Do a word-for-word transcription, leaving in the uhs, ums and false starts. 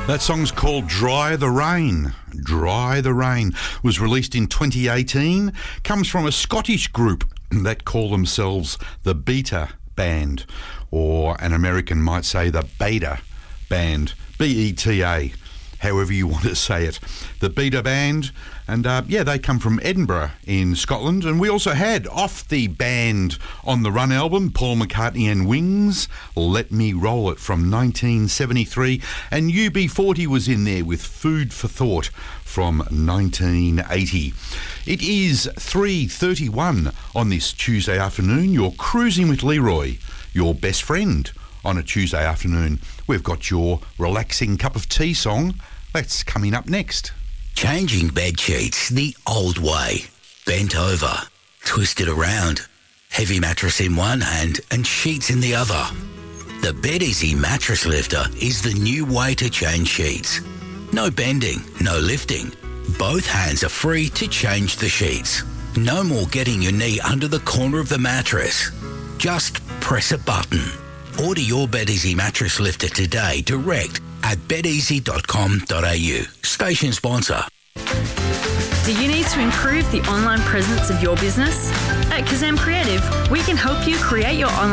That song's called Dry the Rain. Dry the Rain was released in twenty eighteen. Comes from a Scottish group that call themselves the Beta Band, or an American might say the Beta Band, B E T A, however you want to say it. The Beta Band, and uh, yeah, they come from Edinburgh in Scotland. And we also had off the Band on the Run album, Paul McCartney and Wings, Let Me Roll It from nineteen seventy-three, and U B forty was in there with Food for Thought from nineteen eighty. It is three thirty-one on this Tuesday afternoon. You're cruising with Leroy, your best friend on a Tuesday afternoon. We've got your relaxing cup of tea song. That's coming up next. Changing bed sheets the old way. Bent over, twisted around, heavy mattress in one hand and sheets in the other. The BedEasy Mattress Lifter is the new way to change sheets. No bending, no lifting. Both hands are free to change the sheets. No more getting your knee under the corner of the mattress. Just press a button. Order your BedEasy Mattress Lifter today direct at bed easy dot com dot a u. Station sponsor. Do you need to improve the online presence of your business? At Kazam Creative, we can help you create your online